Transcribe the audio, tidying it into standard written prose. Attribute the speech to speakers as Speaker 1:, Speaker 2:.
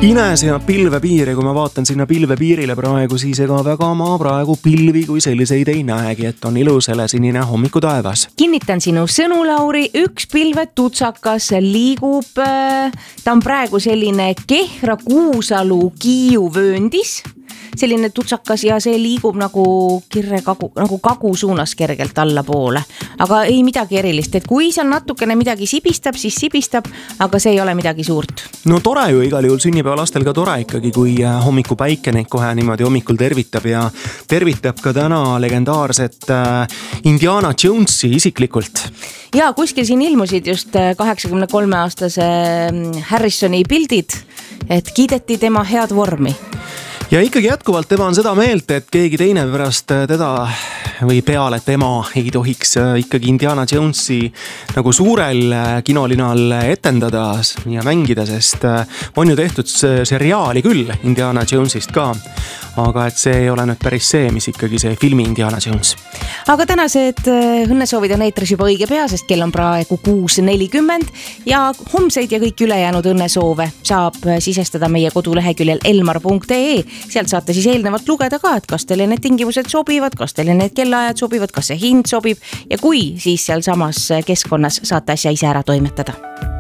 Speaker 1: Ines ja pilvepiir ja kui ma vaatan sinna pilvepiirile praegu, siis ega väga ma praegu pilvi kui selliseid ei näegi, et on ilus helesinine hommikutaevas.
Speaker 2: Kinnitan sinu sõnu, Lauri, üks pilvetutsakas liigub, ta on praegu selline Kehra Kuusalu Kiiu vööndis, selline tutsakas ja see liigub nagu kagu suunas kergelt alla poole. Aga ei midagi erilist, et kui seal natukene midagi sibistab, siis sibistab, aga see ei ole midagi suurt.
Speaker 1: No tore ju igal juhul sünnipäevalastel ka tore ikkagi, kui hommiku päike neid kohe niimoodi hommikul tervitab ja tervitab ka täna legendaarset Indiana Jonesi isiklikult.
Speaker 2: Ja kuskil siin ilmusid just 83-aastase Harrisoni pildid, et kiideti tema head vormi.
Speaker 1: Ja ikkagi jätkuvalt tema on seda meelt, et keegi teine pärast teda või peale tema ei tohiks ikkagi Indiana Jonesi nagu suurel kinolinal etendada ja mängida, sest on ju tehtud seriaali küll Indiana Jonesist ka, aga et see ei ole nüüd päris see, mis ikkagi see filmi Indiana Jones.
Speaker 2: Aga tänased õnnesoovid on eetris juba õige pea, sest kell on praegu 6:40 ja homseid ja kõik ülejäänud õnnesoove saab sisestada meie koduleheküljel elmar.ee. Sealt saate siis eelnevalt lugeda ka, et kas teile need tingimused sobivad, kas teile need kellaajad sobivad, kas see hind sobib ja kui, siis seal samas keskkonnas saate asja ise ära toimetada.